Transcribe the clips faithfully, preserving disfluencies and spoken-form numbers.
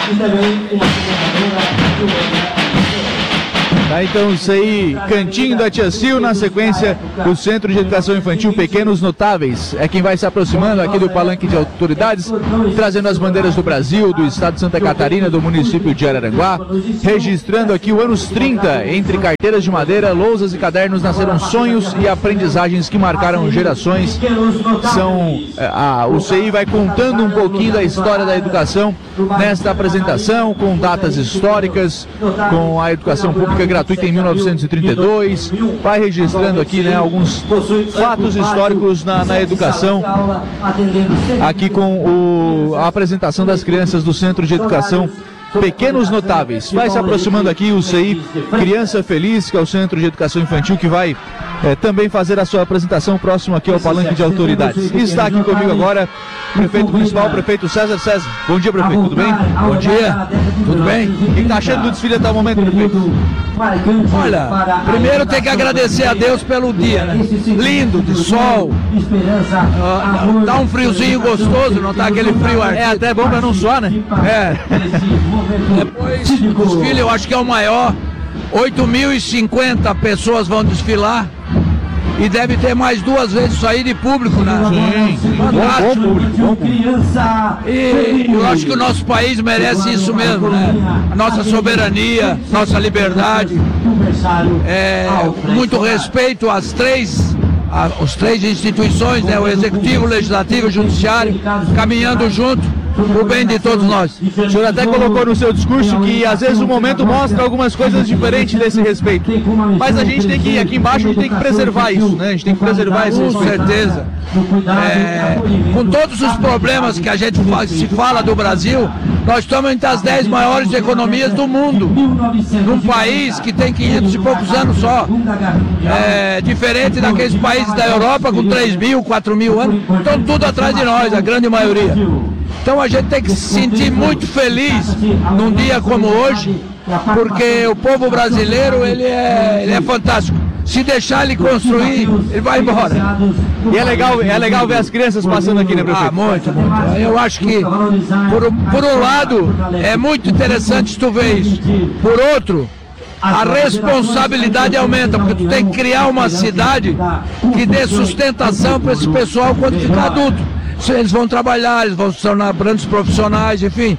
e também uma comunicadora. Tá, então isso aí, Cantinho da Tia Sil, na sequência o Centro de Educação Infantil Pequenos Notáveis, é quem vai se aproximando aqui do palanque de autoridades, trazendo as bandeiras do Brasil, do estado de Santa Catarina, do município de Araranguá, registrando aqui o anos trinta, entre carteiras de madeira, lousas e cadernos nasceram sonhos e aprendizagens que marcaram gerações. São, a, o C I vai contando um pouquinho da história da educação nesta apresentação, com datas históricas, com a educação pública gratuita em mil novecentos e trinta e dois, vai registrando aqui, né, alguns fatos históricos na, na educação, aqui com o, a apresentação das crianças do Centro de Educação Pequenos Notáveis. Vai se aproximando aqui o C I Criança Feliz, que é o Centro de Educação Infantil, que vai é, também fazer a sua apresentação próximo aqui ao palanque de autoridades. E está aqui comigo agora o prefeito municipal, o prefeito César César. Bom dia, prefeito, tudo bem? Bom dia, tudo bem? O que está achando do desfile até o momento, prefeito? Olha, primeiro tem que agradecer a Deus pelo dia, né? Lindo, de sol, uh, dá um friozinho gostoso, não tá aquele frio artístico. É até bom pra não suar, né? É. Depois o desfile eu acho que é o maior, oito mil e cinquenta pessoas vão desfilar. E deve ter mais duas vezes isso aí de público, né? Sim, fantástico. Bom, bom público, bom público. E eu acho que o nosso país merece isso mesmo, né? A nossa soberania, nossa liberdade, é, muito respeito às três, às três instituições, né? O Executivo, o Legislativo e o Judiciário, caminhando junto pro bem de todos nós. O senhor até colocou no seu discurso que às vezes o momento mostra algumas coisas diferentes desse respeito. Mas a gente tem que, aqui embaixo, a gente tem que preservar isso, né? A gente tem que preservar esse respeito. Com certeza. É, com todos os problemas que a gente faz, se fala do Brasil, nós estamos entre as dez maiores economias do mundo. Num país que tem quinhentos e poucos anos só. É, diferente daqueles países da Europa com três mil, quatro mil anos. Estão tudo atrás de nós, a grande maioria. Então a gente tem que se sentir muito feliz num dia como hoje, porque o povo brasileiro ele é, ele é fantástico. Se deixar ele construir, ele vai embora. E é legal, é legal ver as crianças passando aqui, né, prefeito? Ah, muito, muito. Eu acho que, por, por um lado, é muito interessante tu ver isso. Por outro, a responsabilidade aumenta, porque tu tem que criar uma cidade que dê sustentação para esse pessoal quando ficar adulto. Eles vão trabalhar, eles vão se tornar grandes profissionais, enfim.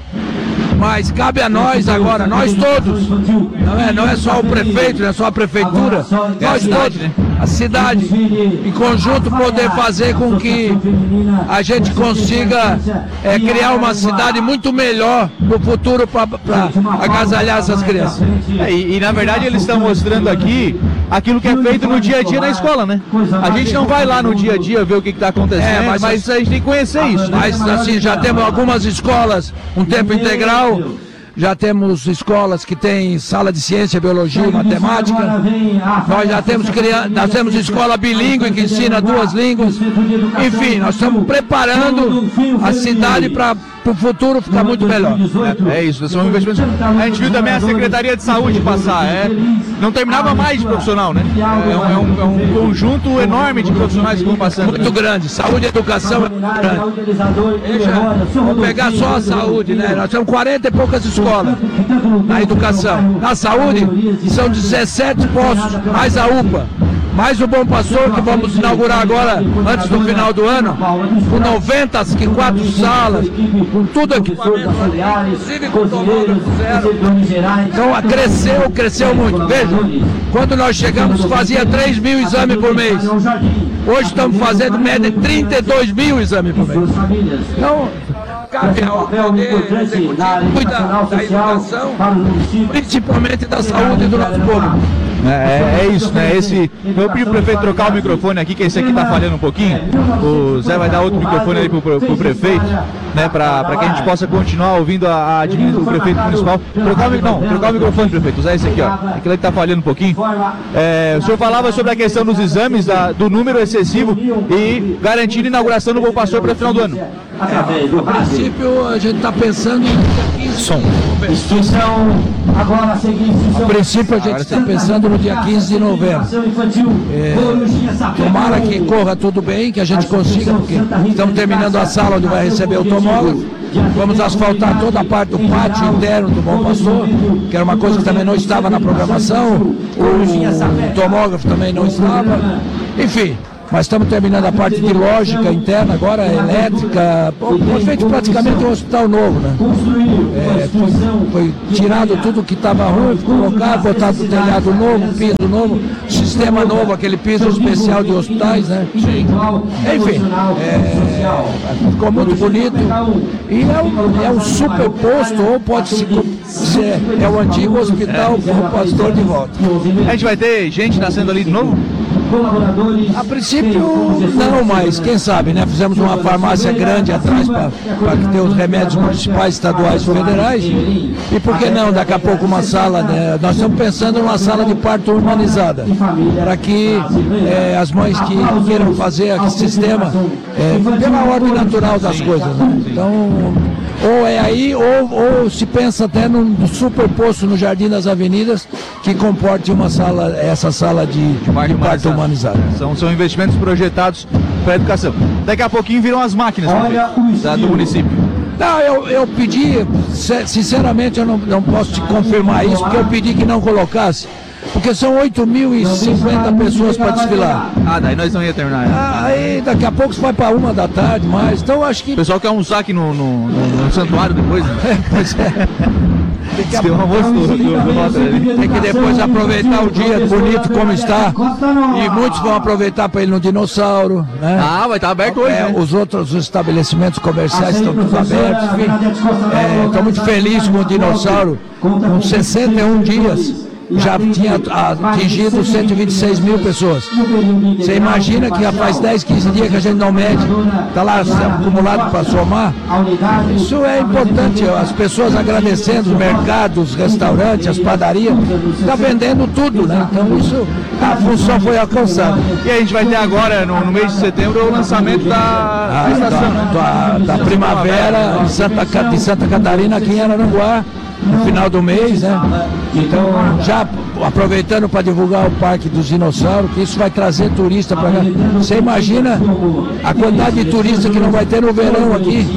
Mas cabe a nós agora, nós todos, não é, não é só o prefeito, não é só a prefeitura, nós todos, a cidade, em conjunto poder fazer com que a gente consiga é, criar uma cidade muito melhor no futuro para agasalhar essas crianças. É, e, e na verdade eles estão mostrando aqui aquilo que é feito no dia a dia na escola, né? A gente não vai lá no dia a dia ver o que está acontecendo, é, mas, mas a gente tem que conhecer isso. Né? Mas assim, já temos algumas escolas, um tempo integral. Já temos escolas que têm sala de ciência, biologia e matemática. Nós já temos, criança, nós temos escola bilíngue que ensina duas línguas. Enfim, nós estamos preparando a cidade para o futuro ficar muito melhor. É, é isso, são investimentos. A gente viu também a Secretaria de Saúde passar. É, não terminava mais de profissional, né? É um, é, um, é um conjunto enorme de profissionais que vão passando. Muito grande. Saúde e educação é grande. Deixa, vou pegar só a saúde, né? Nós temos quarenta e poucas escolas na educação. Na saúde, são dezessete postos, mais a U P A. Mais o Bom Pastor, que vamos inaugurar agora, antes do final do ano, com noventa e quatro salas, com tudo aqui, inclusive com tomada zero. Então, cresceu, cresceu muito. Veja, quando nós chegamos, fazia três mil exames por mês. Hoje estamos fazendo média de trinta e dois mil exames por mês. Então, cabe ao poder executivo cuidar da educação, principalmente da saúde do nosso povo. É, é isso, né? Esse, eu pedi pro prefeito trocar o microfone aqui, que esse aqui tá falhando um pouquinho. O Zé vai dar outro microfone aí pro, pro, pro prefeito, né? Pra, pra que a gente possa continuar ouvindo a, a do prefeito municipal. Trocar o, não, trocar o microfone, prefeito. Usar esse aqui, ó. Aquele que tá falhando um pouquinho. É, o senhor falava sobre a questão dos exames, da, do número excessivo e garantir a inauguração do Bom Pastor para o final do ano. É, a princípio, a gente está pensando em quinze Som. Instituição agora a seguir. A princípio a gente está pensando no dia quinze de novembro. É, tomara que corra tudo bem, que a gente consiga, porque estamos terminando a sala onde vai receber o tomógrafo. Vamos asfaltar toda a parte do pátio interno do Bom Pastor, que era uma coisa que também não estava na programação. O tomógrafo também não estava. Enfim. Mas estamos terminando a parte de lógica interna, agora elétrica. Foi feito praticamente um hospital novo, né? É, foi, foi tirado tudo que estava ruim, colocado, botado telhado novo, piso novo, sistema novo, aquele piso especial de hospitais, né? Enfim, é, ficou muito bonito. E é um, é um super posto, ou pode se ser, é o antigo hospital Bom Pastor de volta. A gente vai ter gente nascendo ali de novo? A princípio não, mas quem sabe, né? Fizemos uma farmácia grande atrás para ter os remédios municipais, estaduais e federais. E por que não, daqui a pouco uma sala, né? Nós estamos pensando numa sala de parto humanizada, para que é, as mães que queiram fazer aquele sistema, é, pela ordem natural das coisas, né? Então, ou é aí, ou, ou se pensa até num superposto no Jardim das Avenidas que comporte uma sala, essa sala de, de parto humanizado. São, são investimentos projetados para a educação. Daqui a pouquinho viram as máquinas da, do município. Não, eu, eu pedi, sinceramente eu não, não posso te confirmar isso, porque eu pedi que não colocasse. Porque são oito mil e cinquenta pessoas para desfilar. Ah, daí nós não ia terminar. Ah, aí daqui a pouco vai para uma da tarde, mas então acho que... O pessoal quer almoçar aqui no, no, no, no santuário depois, né? É, pois é. Tem que, Tem um almoço do, do, do tem que depois aproveitar o dia bonito como está. E muitos vão aproveitar para ir no dinossauro, né? Ah, vai estar aberto hoje, é, né? Os outros estabelecimentos comerciais estão todos abertos. Estou é, muito feliz com o dinossauro. Com sessenta e um dias. Já tinha atingido cento e vinte e seis mil pessoas. Você imagina que já faz dez, quinze dias que a gente não mede, está lá acumulado para somar. Isso é importante, as pessoas agradecendo, os mercados, os restaurantes, as padarias, está vendendo tudo, né? Então isso, a função foi alcançada. E a gente vai ter agora, no, no mês de setembro, o lançamento da, a, estação, da, da, da primavera em Santa, de Santa Catarina, aqui em Araranguá. No final do mês, né? Então, já aproveitando para divulgar o Parque dos Dinossauros, que isso vai trazer turista para cá. Você imagina a quantidade de turista que não vai ter no verão aqui?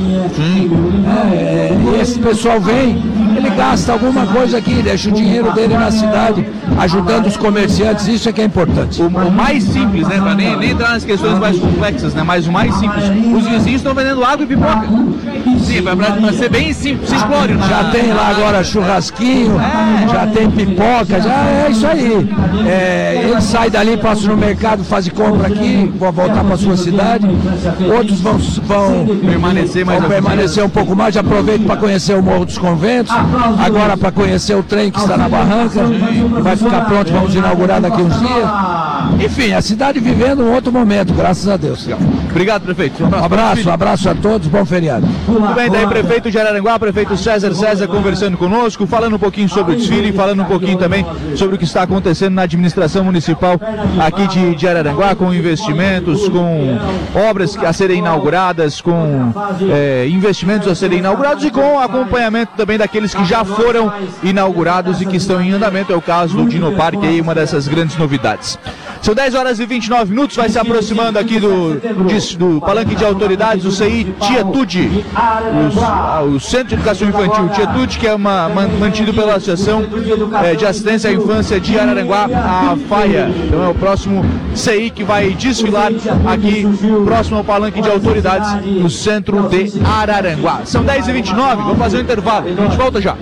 É, e esse pessoal vem, ele gasta alguma coisa aqui, deixa o dinheiro dele na cidade, ajudando os comerciantes, isso é que é importante. O, o mais simples, né? Para nem, nem entrar nas questões mais complexas, né? Mas o mais simples. Os vizinhos estão vendendo água e pipoca. Sim, para ser bem simples, simplório. Né? Já tem lá agora churrasquinho, é, já tem pipoca, já é isso aí. É, ele sai dali, passa no mercado, faz compra aqui, vão voltar para sua cidade. Outros vão, vão permanecer, mais vão permanecer um pouco mais, aproveito para conhecer o Morro dos Conventos, agora para conhecer o trem que está na barranca, que vai ficar pronto, vamos inaugurar daqui uns dias. Enfim, a cidade vivendo um outro momento, graças a Deus. Obrigado, prefeito. Um abraço, um abraço, um abraço a todos, bom feriado. Tudo bem, daí prefeito de Araranguá, prefeito César César conversando conosco, falando um pouquinho sobre o desfile, falando um pouquinho também sobre o que está acontecendo na administração municipal aqui de, de Araranguá, com investimentos, com obras a serem inauguradas, com é, investimentos a serem inaugurados e com acompanhamento também daqueles que já foram inaugurados e que estão em andamento. É o caso do Dinoparque, aí uma dessas grandes novidades. São dez horas e vinte e nove minutos, vai se aproximando aqui do, de, do palanque de autoridades, o C I Tietude, o, o Centro de Educação Infantil Tietude, que é uma, man, mantido pela Associação é, de Assistência à Infância de Araranguá, a FAIA. Então é o próximo C I que vai desfilar aqui, próximo ao palanque de autoridades, no centro de Araranguá. São dez e vinte e nove, vamos fazer um intervalo, a gente volta já.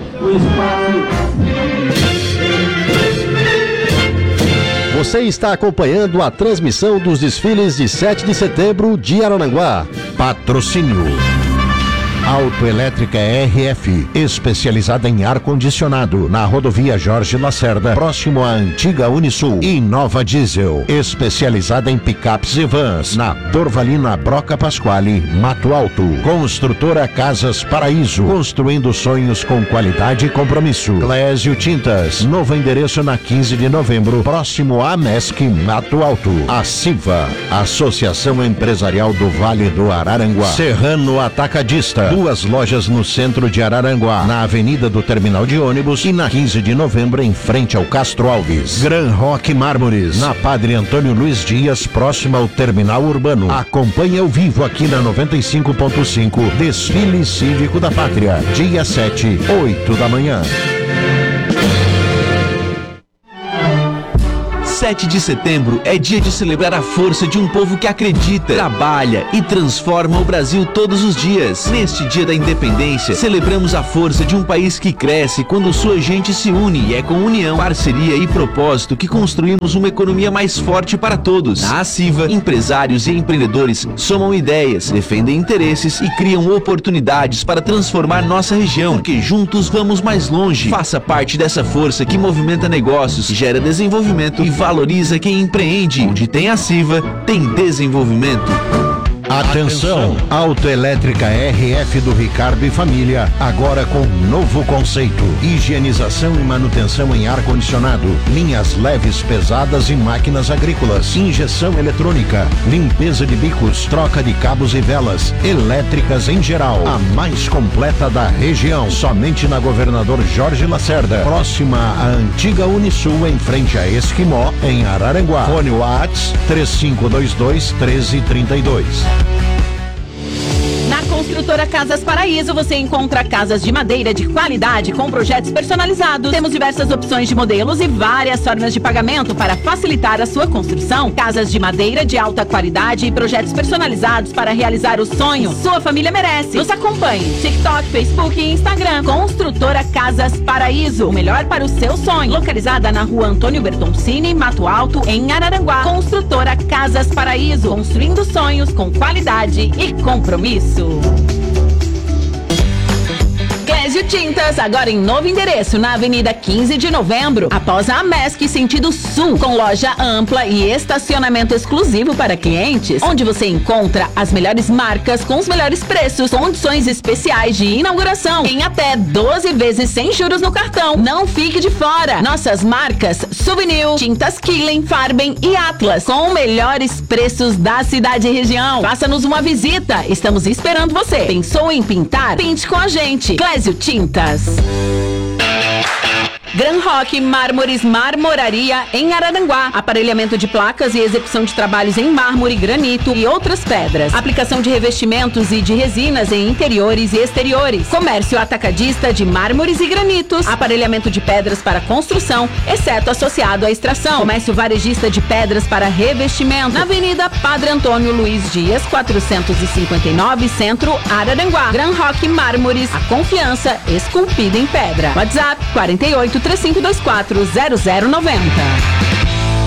Você está acompanhando a transmissão dos desfiles de sete de setembro de Araranguá. Patrocínio Autoelétrica R F, especializada em ar-condicionado, na rodovia Jorge Lacerda, próximo à antiga Unisul. E Nova Diesel, especializada em picapes e vans, na Dorvalina Broca Pasquale, Mato Alto. Construtora Casas Paraíso, construindo sonhos com qualidade e compromisso. Clésio Tintas, novo endereço na quinze de novembro, próximo à MESC, Mato Alto. A Siva, Associação Empresarial do Vale do Araranguá. Serrano Atacadista, Duas lojas no centro de Araranguá, na Avenida do Terminal de Ônibus e na quinze de novembro em frente ao Castro Alves. Gran Rock Mármores, na Padre Antônio Luiz Dias, próximo ao Terminal Urbano. Acompanhe ao vivo aqui na noventa e cinco ponto cinco, Desfile Cívico da Pátria, dia sete, oito da manhã. sete de setembro é dia de celebrar a força de um povo que acredita, trabalha e transforma o Brasil todos os dias. Neste dia da independência, celebramos a força de um país que cresce quando sua gente se une, e é com união, parceria e propósito que construímos uma economia mais forte para todos. Na Aciva, empresários e empreendedores somam ideias, defendem interesses e criam oportunidades para transformar nossa região, porque juntos vamos mais longe. Faça parte dessa força que movimenta negócios, gera desenvolvimento e valoriza quem empreende. Onde tem Aciva, tem desenvolvimento. Atenção! Autoelétrica R F do Ricardo e Família, agora com novo conceito. Higienização e manutenção em ar-condicionado, linhas leves, pesadas e máquinas agrícolas, injeção eletrônica, limpeza de bicos, troca de cabos e velas, elétricas em geral. A mais completa da região, somente na Governador Jorge Lacerda, próxima à antiga Unisul, em frente a Esquimó, em Araranguá. Fone Whats três cinco dois dois, um três três dois. Na Construtora Casas Paraíso você encontra casas de madeira de qualidade com projetos personalizados. Temos diversas opções de modelos e várias formas de pagamento para facilitar a sua construção. Casas de madeira de alta qualidade e projetos personalizados para realizar o sonho sua família merece. Nos acompanhe TikTok, Facebook e Instagram. Construtora Casas Paraíso, o melhor para o seu sonho. Localizada na Rua Antônio Bertoncini, Mato Alto, em Araranguá. Construtora Casas Paraíso, construindo sonhos com qualidade e compromisso. Clésio Tintas, agora em novo endereço, na Avenida quinze de novembro, após a Amesc sentido sul, com loja ampla e estacionamento exclusivo para clientes, onde você encontra as melhores marcas com os melhores preços, condições especiais de inauguração, em até doze vezes sem juros no cartão. Não fique de fora. Nossas marcas Souvenir, Tintas Killing, Farben e Atlas, com melhores preços da cidade e região. Faça-nos uma visita. Estamos esperando você. Pensou em pintar? Pinte com a gente. Clésio Tintas. Gran Rock Mármores Marmoraria em Araranguá. Aparelhamento de placas e execução de trabalhos em mármore, granito e outras pedras. Aplicação de revestimentos e de resinas em interiores e exteriores. Comércio atacadista de mármores e granitos. Aparelhamento de pedras para construção, exceto associado à extração. Comércio varejista de pedras para revestimento. Na Avenida Padre Antônio Luiz Dias, quatrocentos e cinquenta e nove, Centro, Araranguá. Gran Rock Mármores, a confiança esculpida em pedra. WhatsApp quarenta e oito, três cinco dois quatro, zero zero nove zero.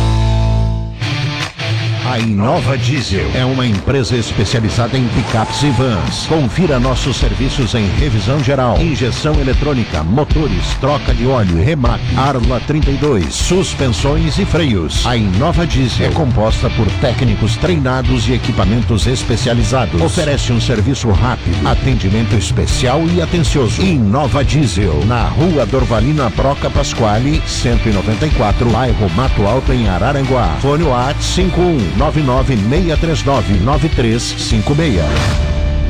A Inova Diesel é uma empresa especializada em picapes e vans. Confira nossos serviços em revisão geral, injeção eletrônica, motores, troca de óleo, remap, Arla trinta e dois, suspensões e freios. A Inova Diesel é composta por técnicos treinados e equipamentos especializados. Oferece um serviço rápido, atendimento especial e atencioso. Inova Diesel, na Rua Dorvalina Broca Pasquale, cento e noventa e quatro, bairro Mato Alto, em Araranguá. Fone WhatsApp cinco um nove nove seis três nove nove três cinco seis.